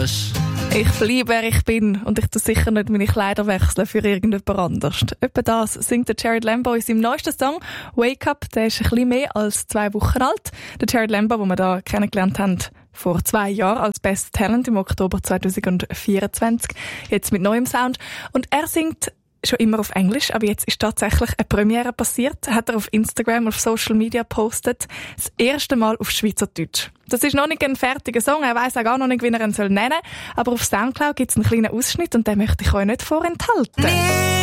alles. Ich bleibe, wer ich bin und ich tu sicher nicht meine Kleider wechseln für irgendjemand anderes. Etwa das singt der Jared Lambo in seinem neuesten Song «Wake Up». Der ist ein bisschen mehr als 2 Wochen alt. Der Jared Lambo, den wir da kennengelernt haben, vor 2 Jahren als Best Talent im Oktober 2024. Jetzt mit neuem Sound. Und er singt schon immer auf Englisch, aber jetzt ist tatsächlich eine Premiere passiert. Hat er auf Instagram, auf Social Media postet. Das erste Mal auf Schweizerdeutsch. Das ist noch nicht ein fertiger Song. Er weiss auch gar noch nicht, wie er ihn nennen soll. Aber auf Soundcloud gibt es einen kleinen Ausschnitt und den möchte ich euch nicht vorenthalten.